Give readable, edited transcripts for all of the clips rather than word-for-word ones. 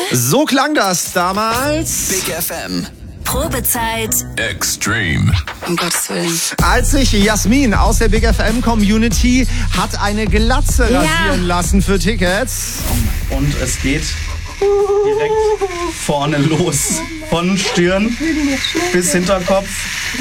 So klang das damals. Big FM. Probezeit. Extreme. Um Gottes Willen. Als sich Jasmin aus der Big FM Community hat eine Glatze rasieren lassen für Tickets. Und es geht direkt vorne los. Von Stirn bis Hinterkopf.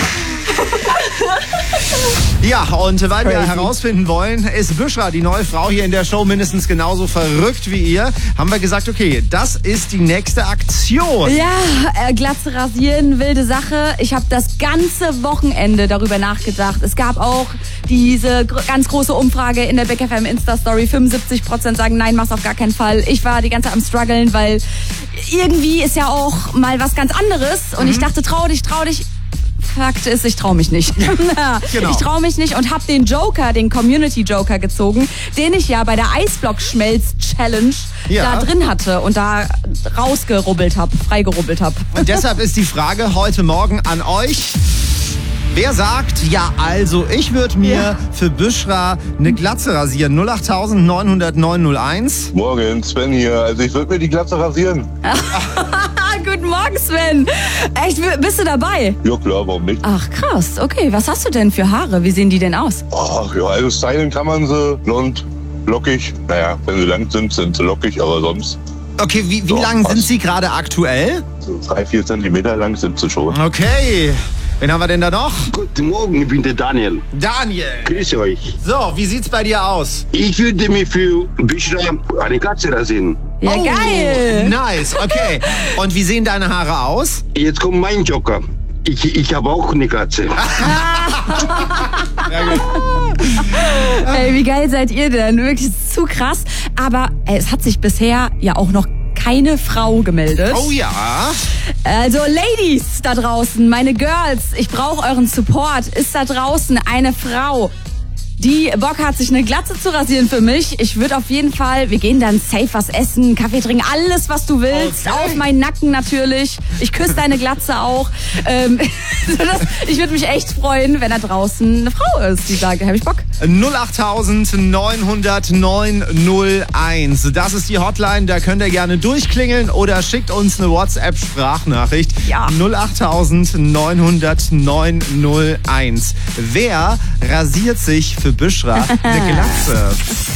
Ja, und weil wir herausfinden wollen, ist Büschra, die neue Frau hier in der Show, mindestens genauso verrückt wie ihr, haben wir gesagt, okay, das ist die nächste Aktion. Ja, Glatze rasieren, wilde Sache. Ich habe das ganze Wochenende darüber nachgedacht. Es gab auch diese ganz große Umfrage in der Big FM Insta-Story. 75% sagen, nein, mach's auf gar keinen Fall. Ich war die ganze Zeit am struggeln, weil irgendwie ist ja auch mal was ganz anderes. Und ich dachte, trau dich. Fakt ist, ich traue mich nicht. Genau. Ich traue mich nicht und habe den Joker, den Community-Joker gezogen, den ich ja bei der Eisblock-Schmelz-Challenge da drin hatte und da freigerubbelt habe. Und deshalb ist die Frage heute Morgen an euch. Wer sagt, ja also, ich würde mir für Büschra eine Glatze rasieren? 08000 900 901. Morgen, Sven hier. Also ich würde mir die Glatze rasieren. Guten Morgen, Sven. Echt, bist du dabei? Ja klar, warum nicht? Ach krass, okay. Was hast du denn für Haare? Wie sehen die denn aus? Ach ja, also stylen kann man sie. Blond, lockig. Naja, wenn sie lang sind sie lockig, aber sonst... Okay, wie lang sind sie gerade aktuell? So 3-4 Zentimeter lang sind sie schon. Okay. Wen haben wir denn da noch? Guten Morgen, ich bin der Daniel. Daniel. Grüße euch. So, wie sieht's bei dir aus? Ich würde mir für Büschra eine Glatze rasieren. Ja, geil. Nice, okay. Und wie sehen deine Haare aus? Jetzt kommt mein Joker. Ich habe auch eine Glatze. Ey, wie geil seid ihr denn? Wirklich zu krass. Aber es hat sich bisher ja auch noch keine Frau gemeldet. Oh ja. Also Ladies da draußen, meine Girls, ich brauche euren Support. Ist da draußen eine Frau, die Bock hat, sich eine Glatze zu rasieren für mich? Ich würde auf jeden Fall, wir gehen dann safe was essen, Kaffee trinken, alles was du willst. Okay. Auf meinen Nacken natürlich. Ich küsse deine Glatze auch. Ich würde mich echt freuen, wenn da draußen eine Frau ist, die sagt, hab ich Bock. 08000 900 901. Das ist die Hotline, da könnt ihr gerne durchklingeln oder schickt uns eine WhatsApp-Sprachnachricht. Ja. 08000 900 901. Wer rasiert sich für Büschra eine Glatze?